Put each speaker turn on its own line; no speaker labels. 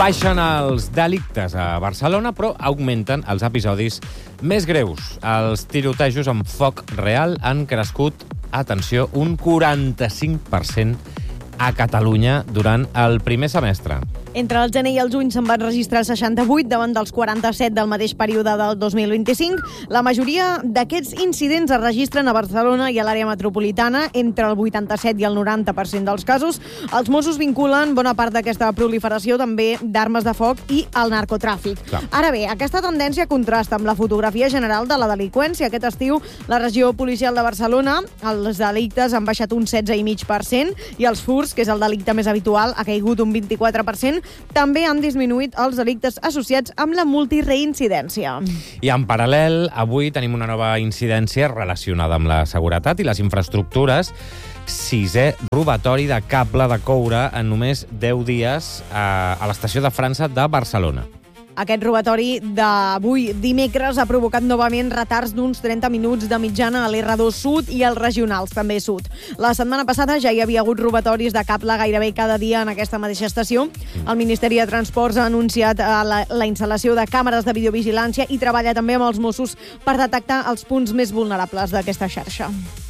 Baixen els delictes a Barcelona, però augmenten els episodis més greus. Els tirotejos amb foc real han crescut, atenció, un 45% a Catalunya durant el primer semestre.
Entre el gener i el juny se'n van registrar 68 davant dels 47 del mateix període del 2025. La majoria d'aquests incidents es registren a Barcelona i a l'àrea metropolitana, entre el 87 i el 90% dels casos. Els Mossos vinculen bona part d'aquesta proliferació també d'armes de foc i el narcotràfic.
Clar.
Ara bé, aquesta tendència contrasta amb la fotografia general de la delinqüència. Aquest estiu, la regió policial de Barcelona, els delictes han baixat un 16,5% i els furts, que és el delicte més habitual, ha caigut un 24%. També han disminuït els delictes associats amb la multireincidència.
I en paral·lel, avui tenim una nova incidència relacionada amb la seguretat i les infraestructures. 6è robatori de cable de coure en només 10 dies a l'estació de França de Barcelona.
Aquest robatori d'avui dimecres ha provocat novament retards d'uns 30 minuts de mitjana a l'R2 Sud i als regionals també Sud. La setmana passada ja hi havia hagut robatoris de cable gairebé cada dia en aquesta mateixa estació. El Ministeri de Transports ha anunciat la instal·lació de càmeres de videovigilància i treballa també amb els Mossos per detectar els punts més vulnerables d'aquesta xarxa.